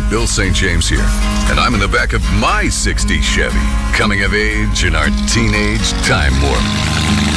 Bill St. James here, and I'm in the back of my '60s Chevy, coming of age in our teenage time warp.